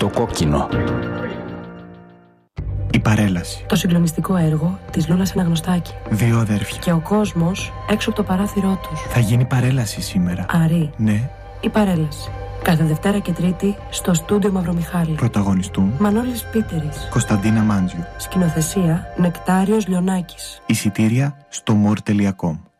Το κόκκινο. Η παρέλαση. Το συγκλονιστικό έργο της Λούλας Αναγνωστάκη. Δύο αδέρφια. Και ο κόσμος έξω από το παράθυρό τους. Θα γίνει παρέλαση σήμερα. Αρή. Ναι. Η παρέλαση. Κάθε Δευτέρα και Τρίτη στο στούντιο Μαυρομιχάλη. Πρωταγωνιστούν Μανώλης Πίτερης. Κωνσταντίνα Μάντζιου. Σκηνοθεσία Νεκτάριος Λιονάκης. Εισιτήρια στο more.com.